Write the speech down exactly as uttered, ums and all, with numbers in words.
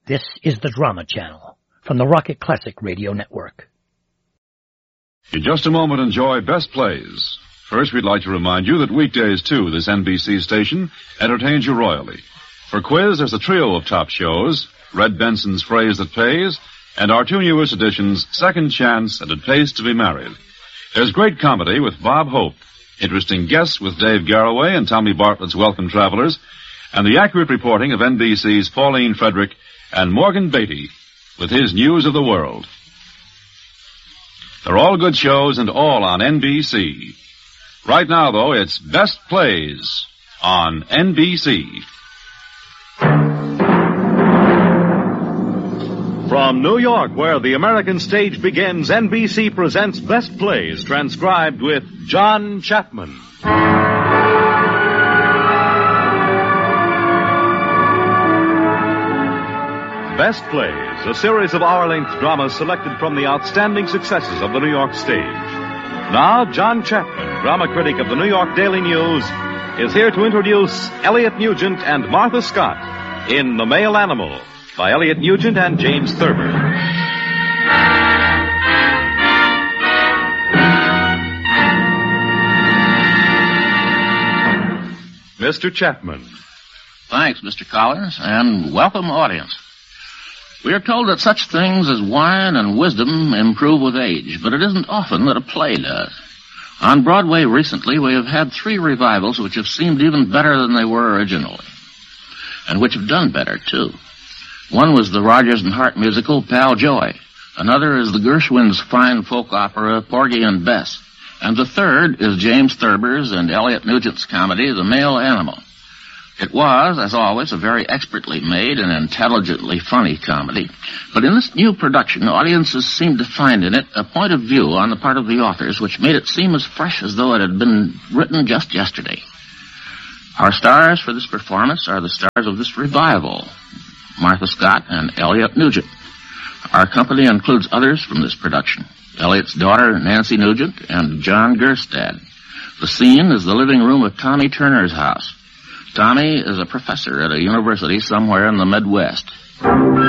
This is the Drama Channel from the Rocket Classic Radio Network. In just a moment, enjoy Best Plays. First, we'd like to remind you that weekdays, too, this N B C station entertains you royally. For quiz, there's a trio of top shows, Red Benson's Phrase That Pays, and our two newest editions, Second Chance and It Pays to Be Married. There's great comedy with Bob Hope, interesting guests with Dave Garroway and Tommy Bartlett's Welcome Travelers, and the accurate reporting of N B C's Pauline Frederick and Morgan Beatty with his News of the World. They're all good shows and all on N B C. Right now, though, it's Best Plays on N B C. From New York, where the American stage begins, N B C presents Best Plays, transcribed with John Chapman. Best Plays, a series of hour-length dramas selected from the outstanding successes of the New York stage. Now, John Chapman, drama critic of the New York Daily News, is here to introduce Elliot Nugent and Martha Scott in The Male Animal by Elliot Nugent and James Thurber. Mister Chapman. Thanks, Mister Collins, and welcome, audience. We are told that such things as wine and wisdom improve with age, but it isn't often that a play does. On Broadway recently, we have had three revivals which have seemed even better than they were originally, and which have done better, too. One was the Rodgers and Hart musical, Pal Joy. Another is the Gershwin's fine folk opera, Porgy and Bess. And the third is James Thurber's and Elliot Nugent's comedy, The Male Animal. It was, as always, a very expertly made and intelligently funny comedy. But in this new production, audiences seemed to find in it a point of view on the part of the authors which made it seem as fresh as though it had been written just yesterday. Our stars for this performance are the stars of this revival, Martha Scott and Elliot Nugent. Our company includes others from this production, Elliot's daughter, Nancy Nugent, and John Gerstad. The scene is the living room of Tommy Turner's house. Tommy is a professor at a university somewhere in the Midwest.